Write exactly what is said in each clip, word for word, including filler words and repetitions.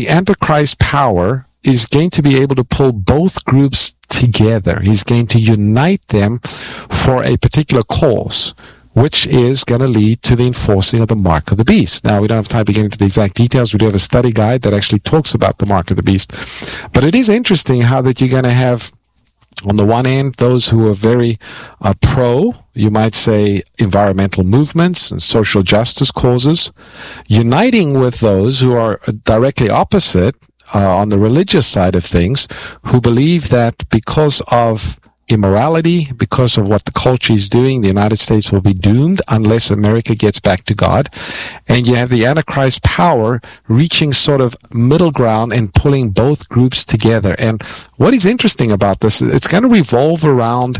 the Antichrist power is going to be able to pull both groups together. He's going to unite them for a particular cause, which is going to lead to the enforcing of the mark of the beast. Now, we don't have time to get into the exact details. We do have a study guide that actually talks about the mark of the beast. But it is interesting how that you're going to have, on the one hand, those who are very uh, pro, you might say, environmental movements and social justice causes, uniting with those who are directly opposite, Uh, on the religious side of things, who believe that because of immorality, because of what the culture is doing, the United States will be doomed unless America gets back to God. And you have the Antichrist power reaching sort of middle ground and pulling both groups together. And what is interesting about this, it's going to revolve around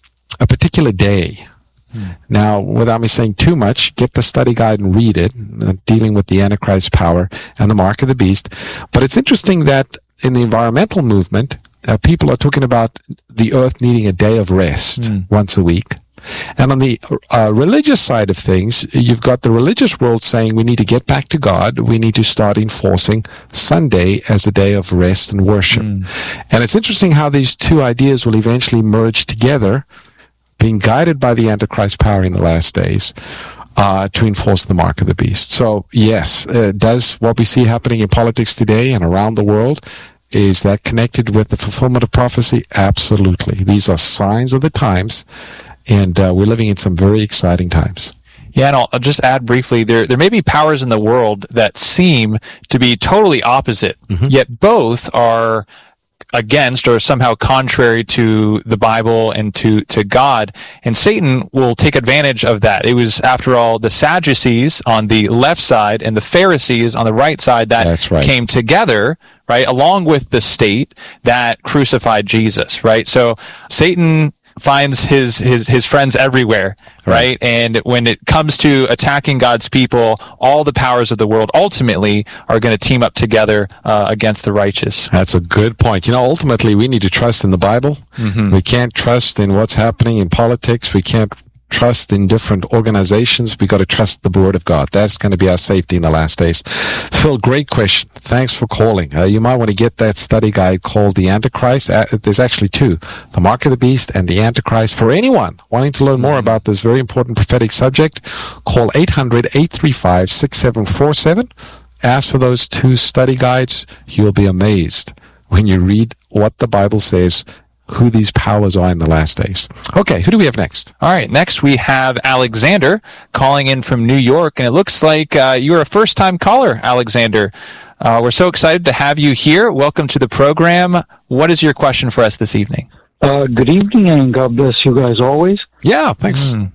a particular day. Hmm. Now, without me saying too much, get the study guide and read it, uh, dealing with the Antichrist power and the mark of the beast. But it's interesting that in the environmental movement, uh, people are talking about the earth needing a day of rest hmm. once a week. And on the uh, religious side of things, you've got the religious world saying we need to get back to God. We need to start enforcing Sunday as a day of rest and worship. Hmm. And it's interesting how these two ideas will eventually merge together, being guided by the Antichrist power in the last days, uh, to enforce the mark of the beast. So, yes, uh, does what we see happening in politics today and around the world, is that connected with the fulfillment of prophecy? Absolutely. These are signs of the times, and uh, we're living in some very exciting times. Yeah, and I'll, I'll just add briefly, there there may be powers in the world that seem to be totally opposite, mm-hmm. yet both are against or somehow contrary to the Bible and to, to God. And Satan will take advantage of that. It was, after all, the Sadducees on the left side and the Pharisees on the right side that That's right. came together, right, along with the state that crucified Jesus, right? So Satan finds his, his, his friends everywhere, right? right? And when it comes to attacking God's people, all the powers of the world ultimately are going to team up together uh, against the righteous. That's a good point. You know, ultimately, we need to trust in the Bible. Mm-hmm. We can't trust in what's happening in politics. We can't trust in different organizations. We got to trust the Word of God. That's going to be our safety in the last days. Phil, great question. Thanks for calling. Uh, you might want to get that study guide called The Antichrist. Uh, there's actually two, The Mark of the Beast and The Antichrist. For anyone wanting to learn more about this very important prophetic subject, call eight hundred, eight three five, six seven four seven. Ask for those two study guides. You'll be amazed when you read what the Bible says, who these powers are in the last days. Okay, who do we have next? All right, next we have Alexander calling in from New York, and it looks like uh, you're a first-time caller, Alexander. Uh, we're so excited to have you here. Welcome to the program. What is your question for us this evening? Uh, good evening, and God bless you guys always. Yeah, thanks. Mm.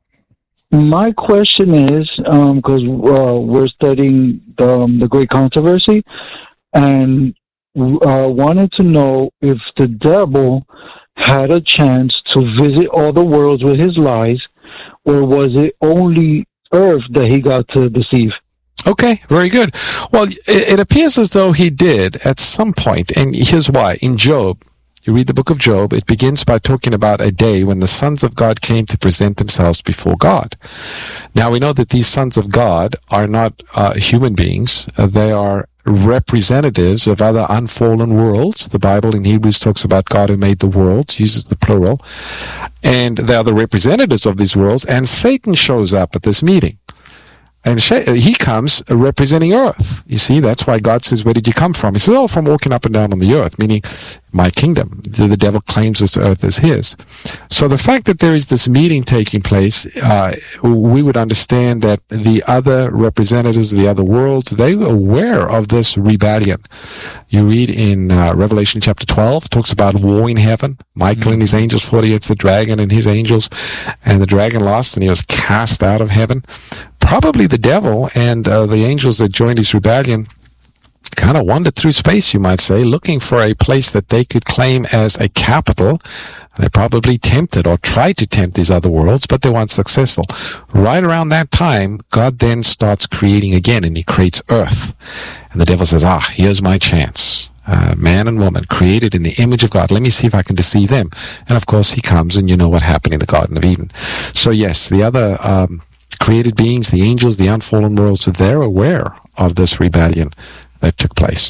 My question is, because um, uh, we're studying the, um, the Great Controversy, and Uh, wanted to know if the devil had a chance to visit all the worlds with his lies, or was it only Earth that he got to deceive? Okay, very good. Well, it, it appears as though he did at some point, and here's why. In Job, you read the book of Job, it begins by talking about a day when the sons of God came to present themselves before God. Now, we know that these sons of God are not uh, human beings. Uh, they are representatives of other unfallen worlds. The Bible in Hebrews talks about God who made the worlds, uses the plural. And they are the representatives of these worlds, and Satan shows up at this meeting. And he comes representing Earth. You see, that's why God says, where did you come from? He says, oh, from walking up and down on the earth, meaning my kingdom. The devil claims this earth as his. So the fact that there is this meeting taking place, uh, we would understand that the other representatives of the other worlds, they were aware of this rebellion. You read in uh, Revelation chapter twelve, it talks about war in heaven. Michael mm-hmm. and his angels fought against the dragon and his angels, and the dragon lost, and he was cast out of heaven. Probably the devil and uh, the angels that joined his rebellion kind of wandered through space, you might say, looking for a place that they could claim as a capital. They probably tempted or tried to tempt these other worlds, but they weren't successful. Right around that time, God then starts creating again, and he creates Earth. And the devil says, ah, here's my chance. Uh, man and woman created in the image of God. Let me see if I can deceive them. And of course, he comes, and you know what happened in the Garden of Eden. So yes, the other um, created beings, the angels, the unfallen worlds, they're aware of this rebellion that took place.